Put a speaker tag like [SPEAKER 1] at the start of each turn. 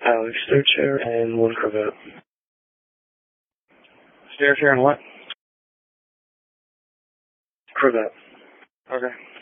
[SPEAKER 1] Alex, stair chair and 1 Corvette. Stair chair and what? Corvette. Okay.